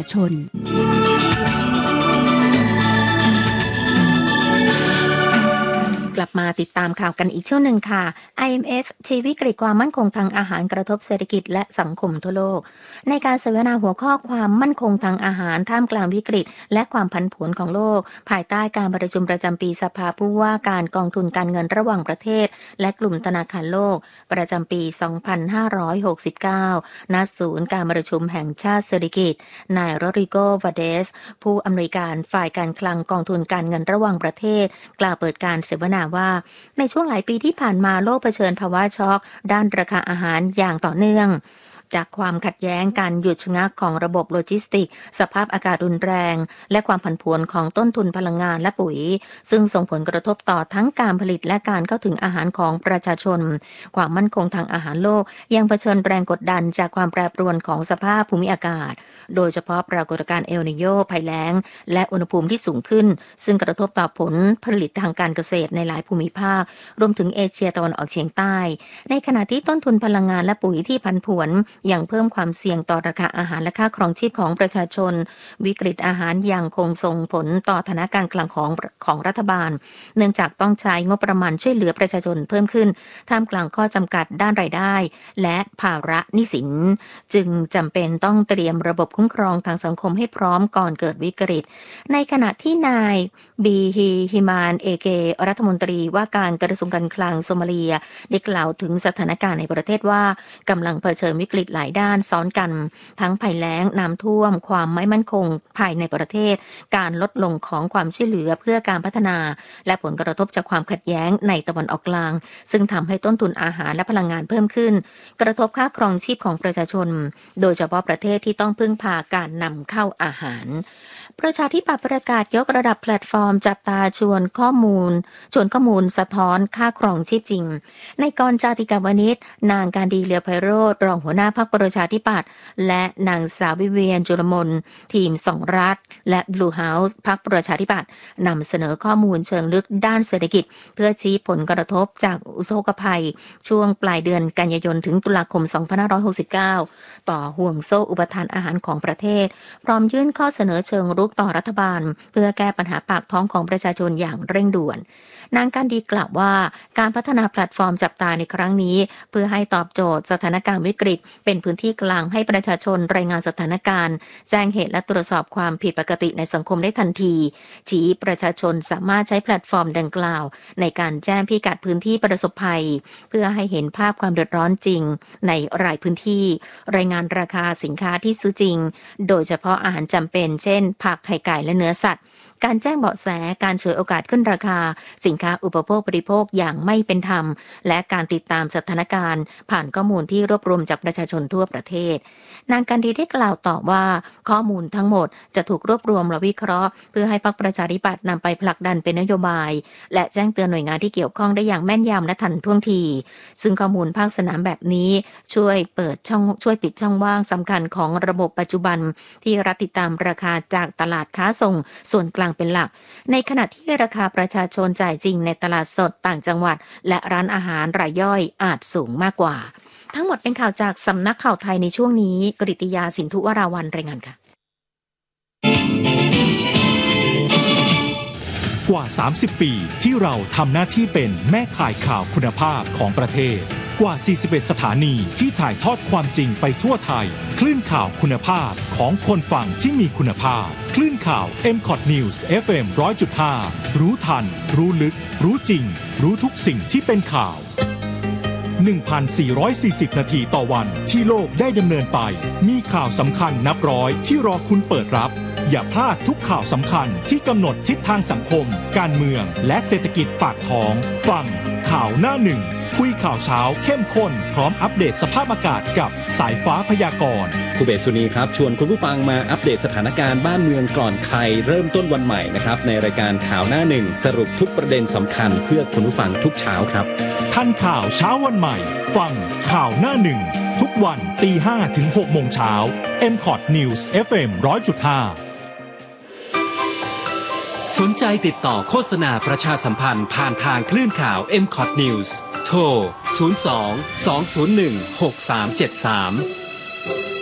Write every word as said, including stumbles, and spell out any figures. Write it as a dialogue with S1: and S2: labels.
S1: ชน
S2: กลับมาติดตามข่าวกันอีกช่วงหนึ่งค่ะ ไอ เอ็ม เอฟ ชี้วิกฤตความมั่นคงทางอาหารกระทบเศรษฐกิจและสังคมทั่วโลกในการเสวนาหัวข้อความมั่นคงทางอาหารท่ามกลางวิกฤตและความผันผวนของโลกภายใต้การประชุมประจำปีสภาผู้ว่าการกองทุนการเงินระหว่างประเทศและกลุ่มธนาคารโลกประจำปี สองพันห้าร้อยหกสิบเก้า ณ ศูนย์การประชุมแห่งชาติเศรษฐกิจนายโรดริโก วาเดสผู้อำนวยการฝ่ายการคลังกองทุนการเงินระหว่างประเทศกล่าวเปิดการเสวนาว่าในช่วงหลายปีที่ผ่านมาโลกเผชิญภาวะช็อกด้านราคาอาหารอย่างต่อเนื่องจากความขัดแย้งการหยุดชะงักของระบบโลจิสติกสภาพอากาศรุนแรงและความผันผวนของต้นทุนพลังงานและปุ๋ยซึ่งส่งผลกระทบต่อทั้งการผลิตและการเข้าถึงอาหารของประชาชนความมั่นคงทางอาหารโลกยังเผชิญแรงกดดันจากความแปรปรวนของสภาพภูมิอากาศโดยเฉพาะปรากฏการณ์เอลนีโญภัยแล้งและอุณหภูมิที่สูงขึ้นซึ่งกระทบต่อผลผลิตทางการเกษตรในหลายภูมิภาครวมถึงเอเชียตะวันออกเฉียงใต้ในขณะที่ต้นทุนพลังงานและปุ๋ยที่ผันผวนยังเพิ่มความเสี่ยงต่อราคาอาหารและค่าครองชีพของประชาชนวิกฤตอาหารยังคงส่งผลต่อฐานะการคลังของของรัฐบาลเนื่องจากต้องใช้งบประมาณช่วยเหลือประชาชนเพิ่มขึ้นท่ามกลางข้อจำกัดด้านรายได้และภาระหนี้สินจึงจำเป็นต้องเตรียมระบบคุ้มครองทางสังคมให้พร้อมก่อนเกิดวิกฤตในขณะที่นายบีฮีฮิมานเอเกรัฐมนตรีว่าการกระทรวงการคลังโซมาเลียได้กล่าวถึงสถานการณ์ในประเทศว่ากำลังเผชิญวิกฤตหลายด้านซ้อนกันทั้งภัยแล้งน้ำท่วมความไม่มั่นคงภายในประเทศการลดลงของความช่วยเหลือเพื่อการพัฒนาและผลกระทบจากความขัดแย้งในตะวันออกกลางซึ่งทำให้ต้นทุนอาหารและพลังงานเพิ่มขึ้นกระทบค่าครองชีพของประชาชนโดยเฉพาะประเทศที่ต้องพึ่งพาการนำเข้าอาหารประชาธิปัตย์ประกาศยกระดับแพลตฟอร์มจับตาชวนข้อมูลชวนข้อมูลสะท้อนค่าครองชีพจริงในกรจาติกาวนิชนางการดีเลียไพโรจน์รองหัวหน้าพรรคประชาธิปัตย์และนางสาววิเวียนจุลมนทีมสองรัฐและบลูเฮาส์พรรคประชาธิปัตย์นำเสนอข้อมูลเชิงลึกด้านเศรษฐกิจเพื่อชี้ผลกระทบจากอุทกภัยช่วงปลายเดือนกันยายนถึงตุลาคมสองพันห้าร้อยหกสิบเก้าต่อห่วงโซ่อุปทานอาหารของประเทศพร้อมยื่นข้อเสนอเชิงรุกต่อรัฐบาลเพื่อแก้ปัญหาปากท้องของประชาชนอย่างเร่งด่วนนางการดีกล่าวว่าการพัฒนาแพลตฟอร์มจับตาในครั้งนี้เพื่อให้ตอบโจทย์สถานการณ์วิกฤตเป็นพื้นที่กลางให้ประชาชนรายงานสถานการณ์แจ้งเหตุและตรวจสอบความผิดปกติในสังคมได้ทันทีชี้ประชาชนสามารถใช้แพลตฟอร์มดังกล่าวในการแจ้งพิกัดพื้นที่ประสบภัยเพื่อให้เห็นภาพความเดือดร้อนจริงในรายพื้นที่รายงานราคาสินค้าที่ซื้อจริงโดยเฉพาะอาหารจำเป็นเช่นผักไข่ไก่และเนื้อสัตว์การแจ้งเบาะแสการฉวยโอกาสขึ้นราคาสินค้าอุปโภคบริโภคอย่างไม่เป็นธรรมและการติดตามสถานการณ์ผ่านข้อมูลที่รวบรวมจากประชาชนทั่วประเทศนางการดีได้กล่าวต่อว่าข้อมูลทั้งหมดจะถูกรวบรวมและวิเคราะห์เพื่อให้พรรคประชาธิปัตย์นำไปผลักดันเป็นนโยบายและแจ้งเตือนหน่วยงานที่เกี่ยวข้องได้อย่างแม่นยำและทันท่วงทีซึ่งข้อมูลภาคสนามแบบนี้ช่วยเปิดช่องช่วยปิดช่องว่างสำคัญของระบบปัจจุบันที่รัฐติดตามราคาจากตลาดค้าส่งส่วนกลางเป็นหลักในขณะที่ราคาประชาชนจ่ายจริงในตลาดสดต่างจังหวัดและร้านอาหารรายย่อยอาจสูงมากกว่าทั้งหมดเป็นข่าวจากสำนักข่าวไทยในช่วงนี้กฤติยาสินธุวราวัลย์รายงานค่ะ
S3: กว่าสามสิบปีที่เราทำหน้าที่เป็นแม่ข่ายข่าวคุณภาพของประเทศกว่าสี่สิบเอ็ดสถานีที่ถ่ายทอดความจริงไปทั่วไทยคลื่นข่าวคุณภาพของคนฟังที่มีคุณภาพคลื่นข่าว เอ็ม คอท News เอฟ เอ็ม หนึ่งร้อยจุดห้า รู้ทันรู้ลึกรู้จริงรู้ทุกสิ่งที่เป็นข่าว หนึ่งพันสี่ร้อยสี่สิบ นาทีต่อวันที่โลกได้ดำเนินไปมีข่าวสำคัญนับร้อยที่รอคุณเปิดรับอย่าพลาดทุกข่าวสำคัญที่กำหนดทิศทางสังคมการเมืองและเศรษฐกิจปากท้องฟังข่าวหน้าหนึ่งคุยข่าวเช้าเข้มข้นพร้อมอัปเดตสภาพอากาศกับสายฟ้าพยากรณ์
S4: คุณเบศสุนีครับชวนคุณผู้ฟังมาอัปเดตสถานการณ์บ้านเมืองก่อนใครเริ่มต้นวันใหม่นะครับในรายการข่าวหน้าหนึ่งสรุปทุกประเด็นสำคัญเพื่อคุณผู้ฟังทุกเช้าครับ
S3: ทันข่าวเช้าวันใหม่ฟังข่าวหน้าหนึ่งทุกวันตีห้าถึงหกโมงเช้า เอ็ม คอท News เอฟ เอ็ม หนึ่งร้อยจุดห้า
S5: สนใจติดต่อโฆษณาประชาสัมพันธ์ผ่านทางคลื่นข่าว เอ็ม คอท News โทรศูนย์ สอง สอง ศูนย์ หนึ่ง หก สาม เจ็ด สาม